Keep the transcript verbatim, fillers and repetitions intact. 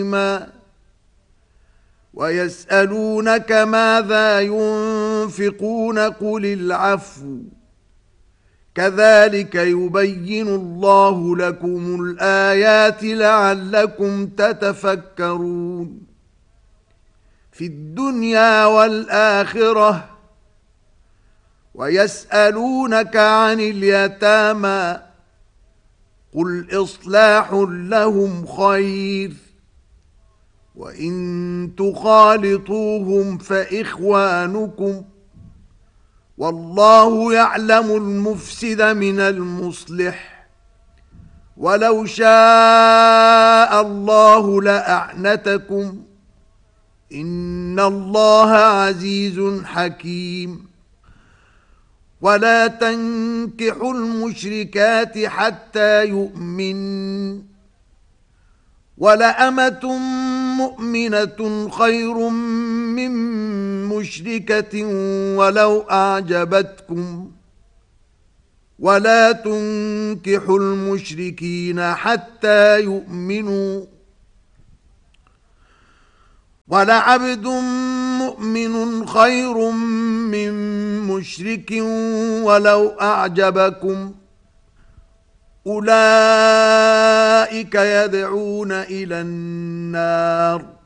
ويسألونك ماذا ينفقون قل العفو كذلك يبين الله لكم الآيات لعلكم تتفكرون في الدنيا والآخرة. ويسألونك عن اليتامى قل إصلاح لهم خير وإن تخالطوهم فإخوانكم والله يعلم المفسد من المصلح ولو شاء الله لأعنتكم إن الله عزيز حكيم. ولا تنكحوا المشركات حتى يؤمنوا ولأمة مؤمنة خير من مشركة ولو أعجبتكم ولا تنكحوا المشركين حتى يؤمنوا ولعبد مؤمن خير من مشرك ولو أعجبكم أولئك يدعون إلى النار